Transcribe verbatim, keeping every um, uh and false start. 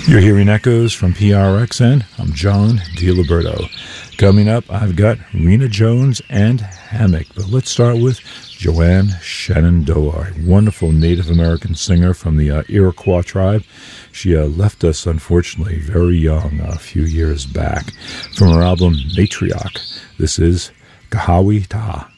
You're hearing echoes from P R X N. I'm John DiLiberto. Coming up, I've got Rena Jones and Hammock, but let's start with Joanne Shenandoah, a wonderful Native American singer from the uh, Iroquois tribe. She uh, left us, unfortunately, very young uh, a few years back. From her album Matriarch, this is Kahawi Taha.